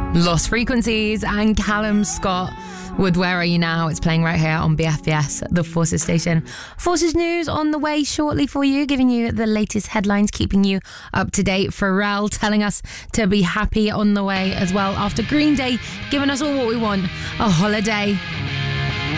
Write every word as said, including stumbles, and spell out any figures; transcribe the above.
Lost Frequencies and Callum Scott with Where Are You Now? It's playing right here on B F B S, the Forces station. Forces news on the way shortly for you, giving you the latest headlines, keeping you up to date. Pharrell telling us to be happy on the way as well after Green Day giving us all what we want, a holiday.